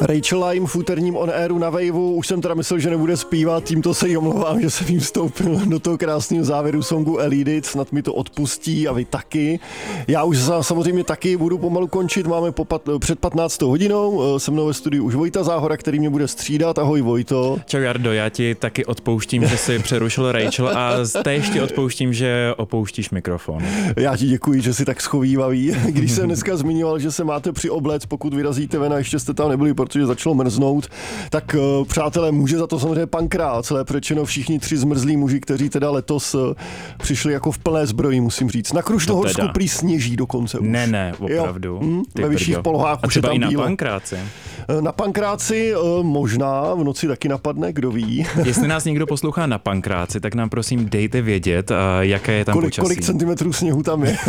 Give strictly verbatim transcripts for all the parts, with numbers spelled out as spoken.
Rachel Lime v úterním on airu na Waveu, už jsem teda myslel, že nebude zpívat, tímto se jí omlouvám, že jsem jim vstoupil do toho krásného závěru songu Elidit, snad mi to odpustí a vy taky. Já už samozřejmě taky budu pomalu končit, máme po pat, před patnáctou hodinou, se mnou ve studiu už Vojta Záhora, který mě bude střídat. Ahoj Vojto. Čau Jardo, já ti taky odpouštím, že jsi přerušil Rachel a též ti odpouštím, že opouštíš mikrofon. Já ti děkuji, že jsi tak schovívavý. Když jsem dneska zmiňoval, že se máte přioblec, pokud vyrazíte ven a ještě jste tam nebyli, protože začalo mrznout, tak uh, přátelé, může za to samozřejmě Pankrác, lépe řečeno všichni tři zmrzlí muži, kteří teda letos uh, přišli jako v plné zbroji, musím říct. Na Krušnohorsku teda prý sněží dokonce už. Ne, ne, opravdu. Hm, ve vyšších polohách a už je tam i na bílo. Pankráci. Na Pankráci uh, možná, v noci taky napadne, kdo ví. Jestli nás někdo poslouchá na Pankráci, tak nám prosím dejte vědět, uh, jaké je tam kolik, počasí. Kolik centimetrů sněhu tam je.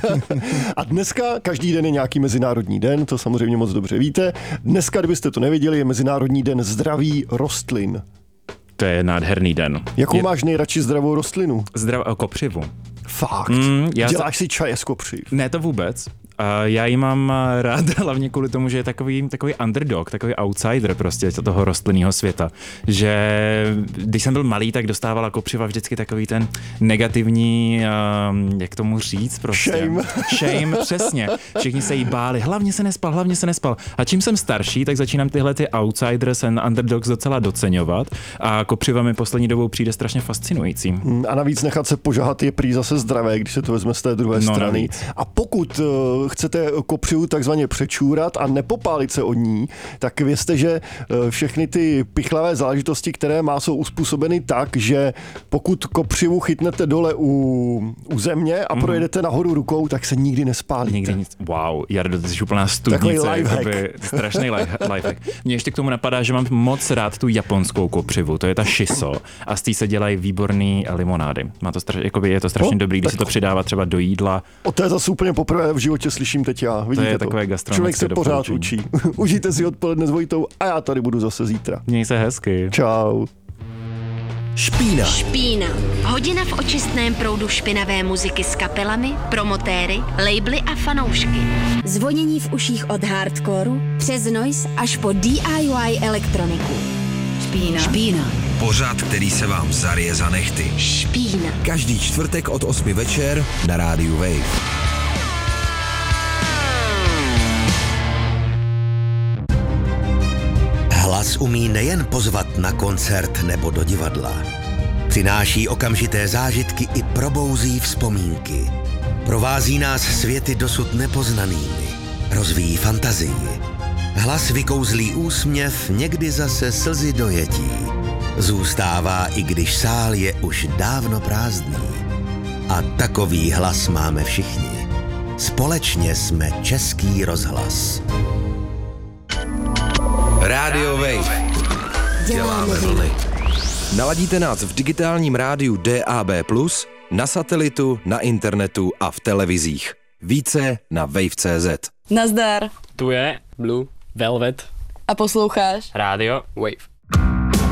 A dneska každý den je nějaký mezinárodní den, to samozřejmě moc dobře víte. Dneska, kdybyste to nevěděli, je Mezinárodní den zdraví rostlin. To je nádherný den. Jakou je... máš nejradši zdravou rostlinu? Zdravou kopřivu. Fakt? Mm, já Děláš sa... si čaje z kopřiv? Ne, to vůbec. A já ji mám rád hlavně kvůli tomu, že je takový, takový underdog, takový outsider prostě toho rostlinného světa. Že když jsem byl malý, tak dostávala kopřiva vždycky takový ten negativní, um, jak tomu říct prostě. Shame. Shame, přesně. Všichni se jí báli, hlavně se nespal, hlavně se nespal. A čím jsem starší, tak začínám tyhle ty outsiders and underdogs docela doceňovat a kopřiva mi poslední dobou přijde strašně fascinující. A navíc nechat se požahat je prý zase zdravé, když se to vezme z té druhé no, strany. Navíc. A pokud uh, chcete kopřivu takzvaně přečůrat a nepopálit se od ní, tak vězte, že všechny ty pichlavé záležitosti, které má, jsou uspůsobeny tak, že pokud kopřivu chytnete dole u, u země a mm. projedete nahoru rukou, tak se nikdy nespálíte. Nikdy nic. Wow, Jardo, to jsi úplná studnice. Jakoby, strašný lifehack. Mně ještě k tomu napadá, že mám moc rád tu japonskou kopřivu, to je ta shiso a z té se dělají výborný limonády. Má to straš, jakoby je to strašně no, dobrý, když se to přidává třeba do jídla. O to je zase úplně poprvé v životě slyším teď já. Vidíte to je to? takové gastronomické Člověk se pořád učí. Užijte si odpoledne s Vojtou a já tady budu zase zítra. Měj se hezky. Čau. Špína. Špína. Hodina v očistném proudu špinavé muziky s kapelami, promotéry, labely a fanoušky. Zvonění v uších od hardcoreu přes noise až po D I Y elektroniku. Špína. Špína. Pořad, který se vám zarije za nehty. Špína. Každý čtvrtek od osmi večer na rádiu Wave. Hlas umí nejen pozvat na koncert nebo do divadla. Přináší okamžité zážitky i probouzí vzpomínky. Provází nás světy dosud nepoznanými. Rozvíjí fantazii. Hlas vykouzlí úsměv, někdy zase slzy dojetí. Zůstává, i když sál je už dávno prázdný. A takový hlas máme všichni. Společně jsme Český rozhlas. Rádio Wave. Děláme vlny. Naladíte nás v digitálním rádiu D A B plus, na satelitu, na internetu a v televizích. Více na wave tečka cé zet. Nazdar. Tu je Blue Velvet. A posloucháš Rádio Wave.